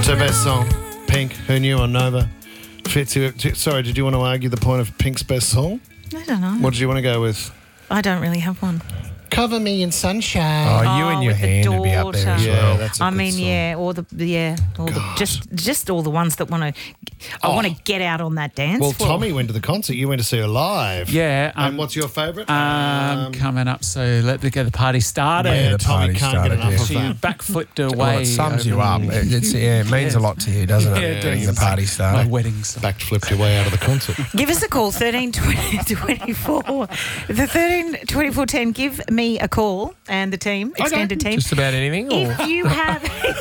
It's her best song. Pink, who knew on Nova. Sorry, did you want to argue the point of Pink's best song? I don't know. What did you want to go with? I don't really have one. Cover Me in Sunshine. Oh, you and your with the hand would be up there as daughter. well. Yeah, that's a I good mean, song. just all the ones that want to. I want to get out on that dance Well, floor. Tommy went to the concert. You went to see her live. Yeah. And what's your favourite? Coming up, so let me get the party started. Yeah, the Tommy party can't started, get enough yeah. of She that. backflipped away. Well, it sums you up. It means a lot to you, doesn't it? Yeah, Getting the party My started. wedding song. Backflipped your way out of the concert. Give us a call, 13 20 24. The 13 24 10. Give me a call and the team, extended team. Just about anything? Or? If you have,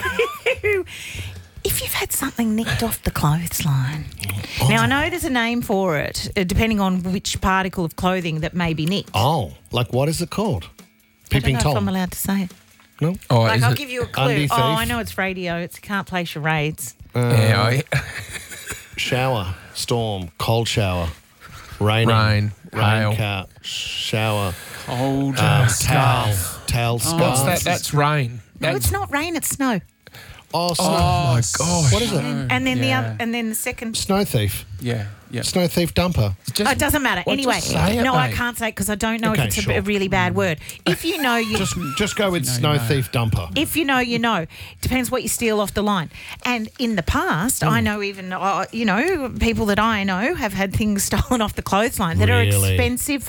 if you've had something nicked off the clothesline. Now, I know there's a name for it, depending on which particle of clothing that may be nicked. Oh, like what is it called? I don't Peeping know if I'm Tom. allowed to say it. No? Oh, Like, is I'll it- give you a clue. Undie Oh, thief? I know it's radio. It's can't play charades. Yeah, Shower, storm, cold shower, raining, hail. shower, Old towel, stuff. towel, What's scarf. that? That's rain. No, it's not rain. It's snow. Oh, snow. Oh, my gosh. What is it? And then yeah. the second. Snow thief. Yeah, yeah. Snow thief dumper. Oh, it doesn't matter. Well, Anyway, just say it, no, I mate. can't say it because I don't know Okay, if it's sure. a really bad word. If you know, you Just go with snow thief dumper. If you know, you know. Depends what you steal off the line. And in the past, I know even, people that I know have had things stolen off the clothesline that Really? are expensive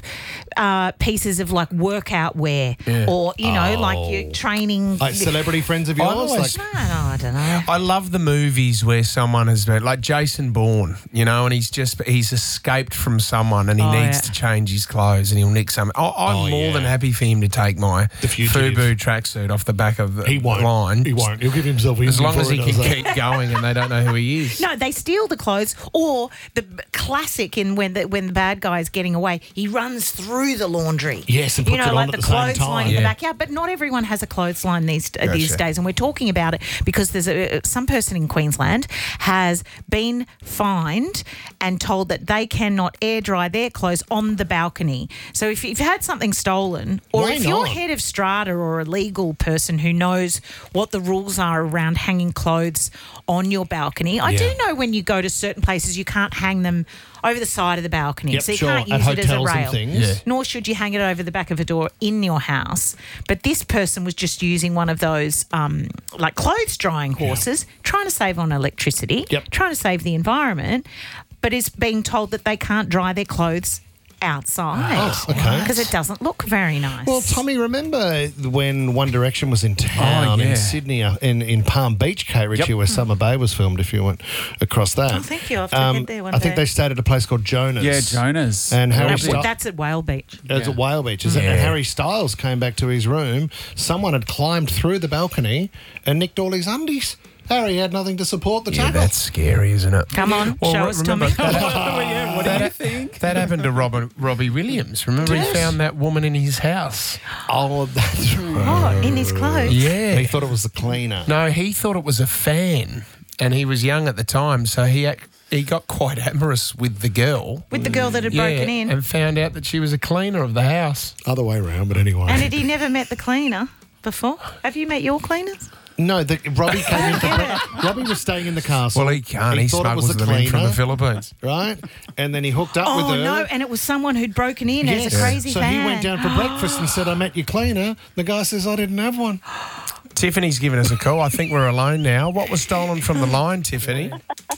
pieces of like workout wear or, like your training. Like celebrity friends of yours? always- Like, No, I don't know. I love the movies where someone has been like Jason Bourne, and he's escaped from someone and he needs to change his clothes and he'll nick something. I'm more than happy for him to take my The fugitive. FUBU tracksuit off the back of the he won't. line. He won't. He'll give himself As easy long as before he does can that. keep going and they don't know who he is. No, they steal the clothes, or the classic in when the bad guy is getting away, he runs through the laundry. Yes, and puts it on like at the the same clothesline time. in the Yeah. backyard. But not everyone has a clothesline these Gotcha. days, and we're talking about it because there's some person in Queensland has been fined and told that they cannot air dry their clothes on the balcony. So if you've had something stolen, or Why if you're not? head of strata or a legal person who knows what the rules are around hanging clothes on your balcony, I do know when you go to certain places you can't hang them over the side of the balcony. Yep, so you sure. can't At use it as a hotels and rail. things. Yeah. Nor should you hang it over the back of a door in your house. But this person was just using one of those like clothes drying horses, trying to save on electricity, Yep. trying to save the environment, but is being told that they can't dry their clothes outside Oh, okay. because it doesn't look very nice. Well, Tommy, remember when One Direction was in town yeah. in Sydney, in Palm Beach, Kate Ritchie, where Summer Bay was filmed, if you went across that. Oh, thank you. I'll have to head there one I think day. they stayed at a place called Jonas. Yeah, Jonas. And Harry Lovely. Styles. That's at Whale Beach. It's at Whale Beach, isn't it? And Harry Styles came back to his room. Someone had climbed through the balcony and nicked all his undies. Harry had nothing to support the Yeah, tackle. that's scary, isn't it? Come on, show us, Tommy. What do you think? That happened to Robbie Williams. Remember, Yes. he found that woman in his house. Oh, that's right. Oh, in his clothes. Yeah. He thought it was the cleaner. No, he thought it was a fan, and he was young at the time, so he got quite amorous with the girl. With the girl that had broken in. and found out that she was a cleaner of the house. Other way around, but anyway. And had he never met the cleaner before? Have you met your cleaners? No, Robbie came in. Robbie was staying in the castle. Well, he can't. He thought it was smuggles the them in from cleaner, the Philippines. right? And then he hooked up with Oh, her. no, and it was someone who'd broken in as a crazy so fan. he went down for breakfast and said, I met your cleaner. The guy says, I didn't have one. Tiffany's given us a call. I think we're alone now. What was stolen from the line, Tiffany?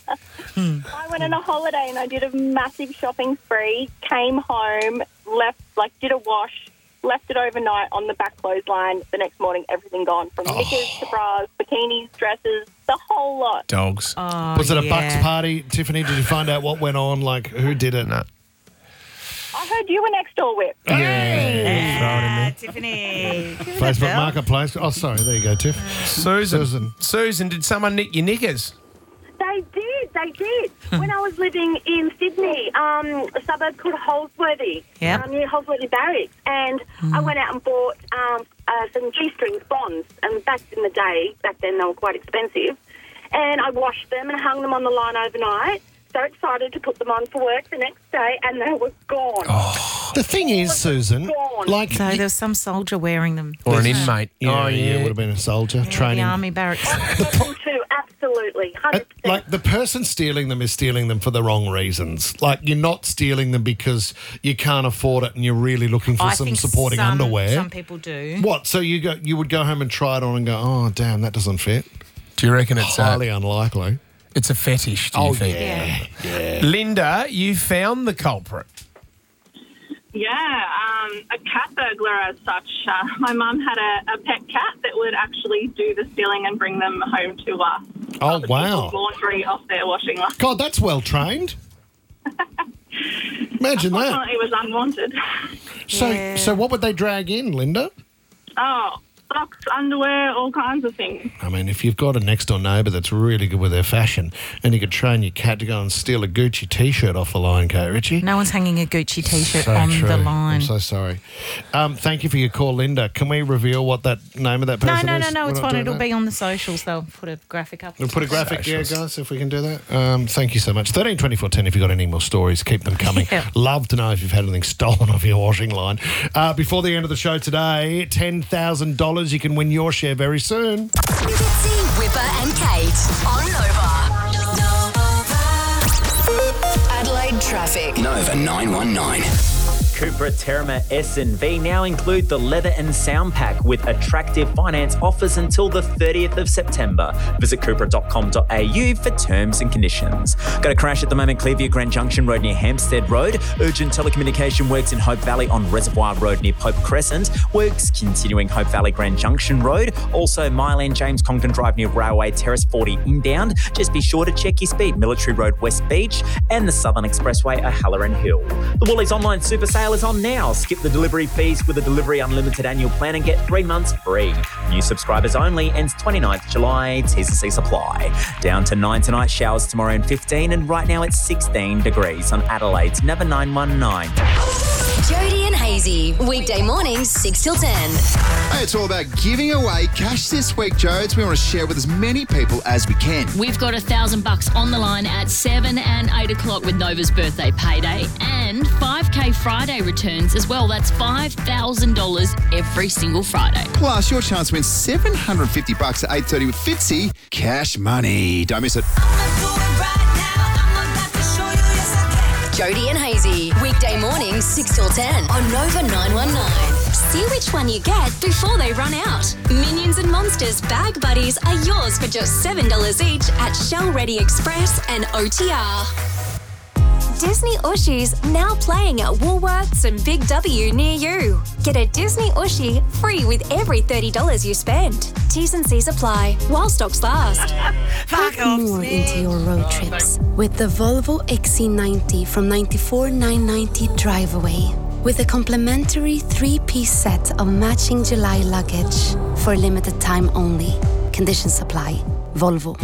I went on a holiday and I did a massive shopping spree, came home, did a wash, left it overnight on the back clothesline. The next morning, everything gone, from knickers to bras, bikinis, dresses, the whole lot. Dogs. Was it a Bucks party, Tiffany? Did you find out what went on? Like, who did it? No. I heard you were next door, Whip. Yeah, Tiffany. Facebook Marketplace. Oh, sorry. There you go, Tiff. Susan, did someone nick your knickers? They did. When I was living in Sydney, a suburb called Holsworthy, Yep. near Holsworthy Barracks, and I went out and bought some G-strings bonds, and back in the day, back then they were quite expensive, and I washed them and hung them on the line overnight. So excited to put them on for work the next day, and they were gone. The thing is, Susan, gone. like... So there was some soldier wearing them. Or an inmate. Yeah, it would have been a soldier The training. army barracks. Them too, absolutely, 100%. Like, the person stealing them is stealing them for the wrong reasons. Like, you're not stealing them because you can't afford it and you're really looking for I some think supporting some, underwear. Some people do. What? So you would go home and try it on and go, oh, damn, that doesn't fit? Do you reckon it's Highly unlikely. it's a fetish, do you think? Yeah. Linda, you found the culprit. Yeah, a cat burglar as such. My mum had a pet cat that would actually do the stealing and bring them home to us. Oh, Other wow. people's laundry off their washing line. God, that's well trained. Imagine that. Unfortunately, it was unwanted. So what would they drag in, Linda? Oh, socks, underwear, all kinds of things. I mean, if you've got a next door neighbour that's really good with their fashion and you could train your cat to go and steal a Gucci T-shirt off the line, Kate Ritchie. No one's hanging a Gucci T-shirt So on true. the line. I'm so sorry. Thank you for your call, Linda. Can we reveal what that name of that person No, is? it's We're not fine. doing It'll that? be on the socials. They'll put a graphic up. We'll put a graphic, yeah, guys, if we can do that. Thank you so much. 13 24 10, if you've got any more stories, keep them coming. Yeah. Love to know if you've had anything stolen off your washing line. Before the end of the show today, $10,000. You can win your share very soon. Fitzy, Whipper and Kate on Nova. Adelaide traffic. Nova 919. Cupra Terama S and V now include the leather and sound pack with attractive finance offers until the 30th of September. Visit cupra.com.au for terms and conditions. Got a crash at the moment, Clearview Grand Junction Road near Hampstead Road. Urgent telecommunication works in Hope Valley on Reservoir Road near Pope Crescent. Works continuing Hope Valley Grand Junction Road. Also Myland James Conkin Drive near Railway Terrace 40 inbound. Just be sure to check your speed. Military Road West Beach and the Southern Expressway O'Halloran Hill. The Woolies online super sale is on now. Skip the delivery fees with a Delivery Unlimited annual plan and get 3 months free. New subscribers only. Ends 29th July. T's and C's apply. Down to 9 tonight. Showers tomorrow and 15. And right now it's 16 degrees on Adelaide's Nova 919. Jody and Hazy, weekday mornings 6 till 10. Hey, it's all about giving away cash this week, Jodes. We want to share with as many people as we can. We've got $1,000 on the line at 7 and 8 o'clock with Nova's birthday payday and 5K Friday returns as well. That's $5,000 every single Friday. Plus, your chance to win $750 at 8:30 with Fitzy. Cash money. Don't miss it. Jody and Hazy, weekday mornings 6 till 10 on Nova 919. See which one you get before they run out. Minions and Monsters Bag Buddies are yours for just $7 each at Shell Ready Express and OTR. Disney Ushies now playing at Woolworths and Big W near you. Get a Disney Ushie free with every $30 you spend. T's and C's apply while stocks last. Fuck off, More Snake. into your road trips with the Volvo XC90 from $94,990 drive away. With a complimentary 3-piece set of matching July luggage for a limited time only. Conditions supply. Volvo.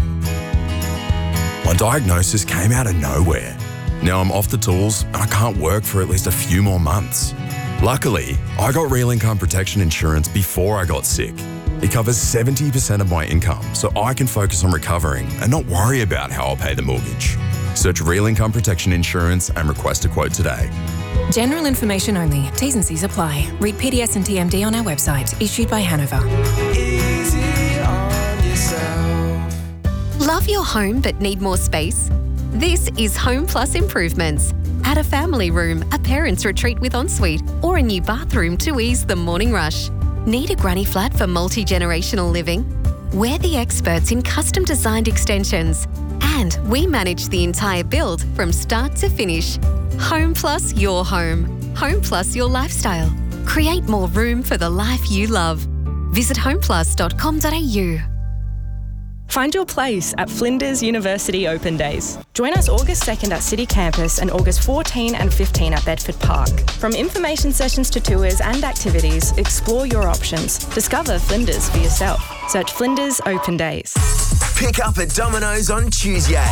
My diagnosis came out of nowhere. Now I'm off the tools and I can't work for at least a few more months. Luckily, I got Real Income Protection Insurance before I got sick. It covers 70% of my income so I can focus on recovering and not worry about how I'll pay the mortgage. Search Real Income Protection Insurance and request a quote today. General information only. T's and C's apply. Read PDS and TMD on our website. Issued by Hanover. Easy on yourself. Love your home but need more space? This is Home Plus Improvements. Add a family room, a parents' retreat with ensuite, or a new bathroom to ease the morning rush. Need a granny flat for multi-generational living? We're the experts in custom designed extensions, and we manage the entire build from start to finish. Home Plus your home. Home Plus your lifestyle. Create more room for the life you love. Visit homeplus.com.au. Find your place at Flinders University Open Days. Join us August 2nd at City Campus and August 14 and 15 at Bedford Park. From information sessions to tours and activities, explore your options. Discover Flinders for yourself. Search Flinders Open Days. Pick up at Domino's on Tuesday.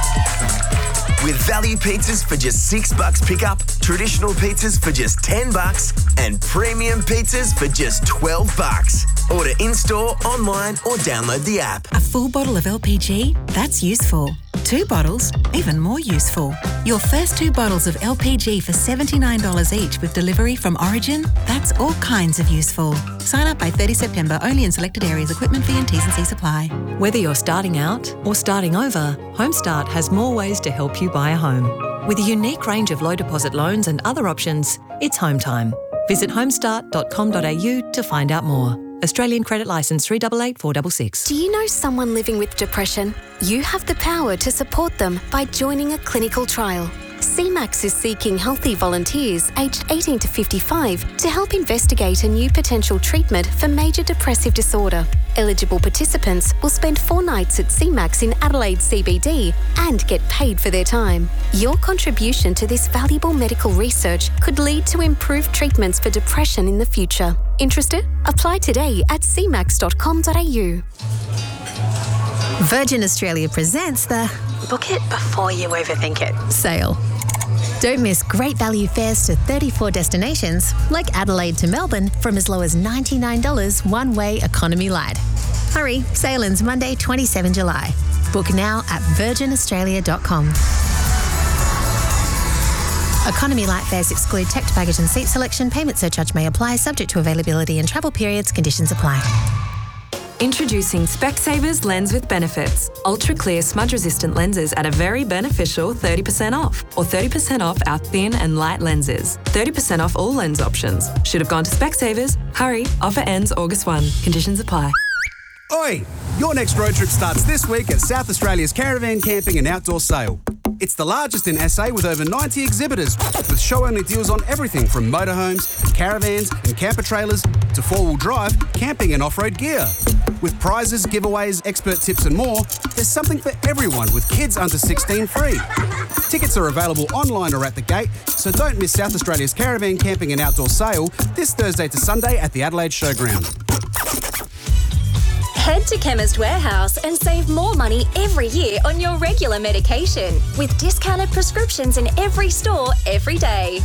With value pizzas for just $6 pickup, traditional pizzas for just $10, and premium pizzas for just $12. Order in-store, online, or download the app. A full bottle of LPG? That's useful. 2 bottles, even more useful. Your first 2 bottles of LPG for $79 each with delivery from Origin? That's all kinds of useful. Sign up by 30 September, only in selected areas. Equipment fee and T&Cs apply. Whether you're starting out or starting over, HomeStart has more ways to help you buy a home. With a unique range of low deposit loans and other options, it's home time. Visit homestart.com.au to find out more. Australian Credit Licence 388466. Do you know someone living with depression? You have the power to support them by joining a clinical trial. CMAX is seeking healthy volunteers aged 18 to 55 to help investigate a new potential treatment for major depressive disorder. Eligible participants will spend 4 nights at CMAX in Adelaide CBD and get paid for their time. Your contribution to this valuable medical research could lead to improved treatments for depression in the future. Interested? Apply today at cmax.com.au. Virgin Australia presents the Book It Before You Overthink It sale. Don't miss great value fares to 34 destinations, like Adelaide to Melbourne, from as low as $99 one-way economy light. Hurry, sale ends Monday, 27 July. Book now at virginaustralia.com. Economy light fares exclude checked baggage and seat selection. Payment surcharge may apply, subject to availability and travel periods. Conditions apply. Introducing Specsavers Lens with Benefits. Ultra clear smudge resistant lenses at a very beneficial 30% off, or 30% off our thin and light lenses. 30% off all lens options. Should have gone to Specsavers. Hurry, offer ends August 1. Conditions apply. Oi! Your next road trip starts this week at South Australia's Caravan Camping and Outdoor Sale. It's the largest in SA with over 90 exhibitors, with show-only deals on everything from motorhomes, caravans and camper trailers to four-wheel drive, camping and off-road gear. With prizes, giveaways, expert tips and more, there's something for everyone with kids under 16 free. Tickets are available online or at the gate, so don't miss South Australia's Caravan Camping and Outdoor Sale this Thursday to Sunday at the Adelaide Showground. Head to Chemist Warehouse and save more money every year on your regular medication with discounted prescriptions in every store every day.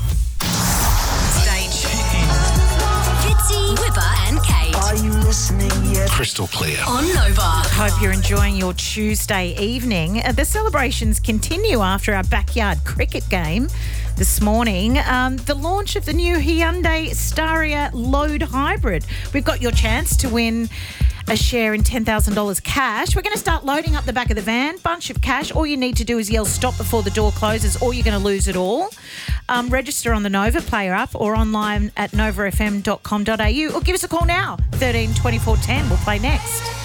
Stay tuned. Fitzy, Whipper and Kate. Are you listening yet? Crystal clear. On Nova. Hope you're enjoying your Tuesday evening. The celebrations continue after our backyard cricket game this morning. The launch of the new Hyundai Staria Load Hybrid. We've got your chance to win a share in $10,000 cash. We're going to start loading up the back of the van. Bunch of cash. All you need to do is yell stop before the door closes, or you're going to lose it all. Register on the Nova Player app or online at novafm.com.au, or give us a call now, 13 24 10. We'll play next.